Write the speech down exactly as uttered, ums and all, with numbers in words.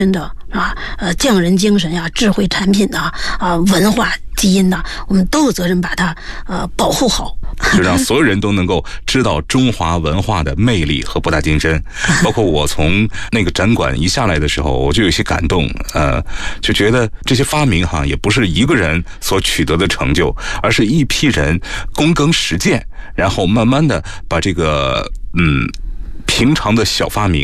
真的啊，呃，匠人精神呀、智慧产品呐、啊、文化基因呐、我们都有责任把它呃保护好， 就让所有人都能够知道中华文化的魅力和博大精深。包括我从那个展馆一下来的时候，我就有些感动，呃，就觉得这些发明哈也不是一个人所取得的成就，而是一批人躬耕实践，然后慢慢的把这个嗯平常的小发明